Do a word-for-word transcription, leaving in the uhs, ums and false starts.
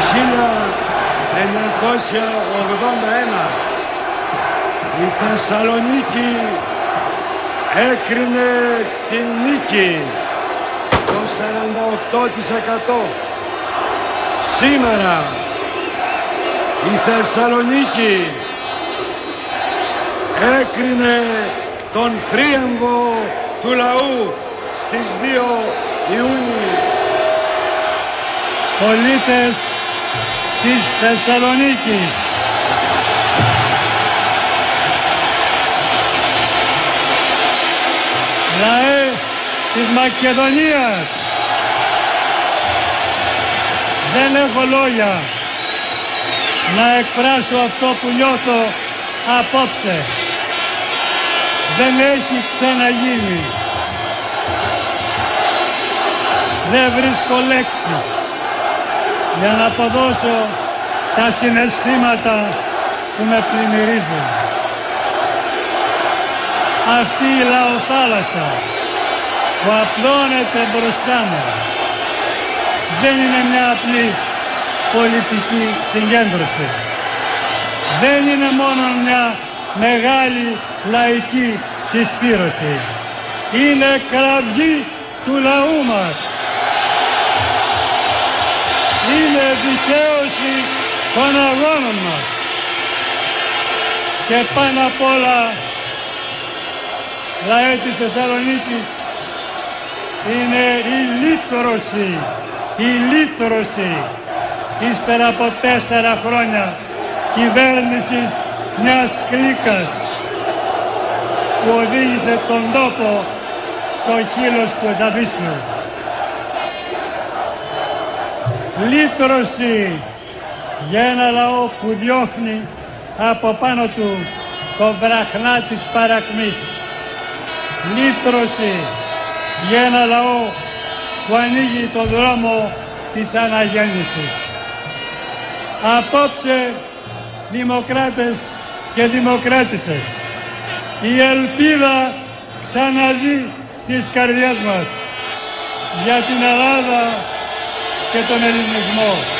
χίλια εννιακόσια ογδόντα ένα η Θεσσαλονίκη έκρινε την νίκη το σαράντα οκτώ τοις εκατό. Σήμερα η Θεσσαλονίκη έκρινε τον θρίαμβο του λαού στις δύο Ιουνίου. Πολίτες της Θεσσαλονίκης, λαέ της Μακεδονίας, δεν έχω λόγια να εκφράσω αυτό που νιώθω απόψε. Δεν έχει ξαναγίνει. Δεν βρίσκω λέξεις για να αποδώσω τα συναισθήματα που με πλημμυρίζουν. Αυτή η λαοθάλασσα που απλώνεται μπροστά μου δεν είναι μια απλή πολιτική συγκέντρωση. Δεν είναι μόνο μια μεγάλη λαϊκή συσπήρωση. Είναι κραυγή του λαού μας. Είναι δικαίωση των αγώνων μας. Και πάνω απ' όλα, λαέ της Θεσσαλονίκης, είναι η λύτρωση, η λύτρωση ύστερα από τέσσερα χρόνια κυβέρνησης μιας κλίκας που οδήγησε τον τόπο στο χείλος του εδαφίσου. Λύτρωση για ένα λαό που διώχνει από πάνω του το βραχνά της παρακμής. Λύτρωση για ένα λαό που ανοίγει το δρόμο της αναγέννησης. Απόψε, δημοκράτες και δημοκράτισσες, η ελπίδα ξαναζεί στις καρδιές μας για την Ελλάδα και τον ελληνισμό.